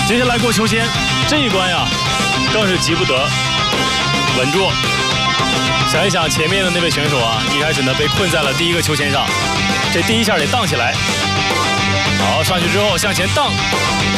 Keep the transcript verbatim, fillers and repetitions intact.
接下来过秋千这一关呀，更是急不得，稳住。想一想前面的那位选手啊，一开始呢被困在了第一个秋千上，这第一下得荡起来。好，上去之后向前荡，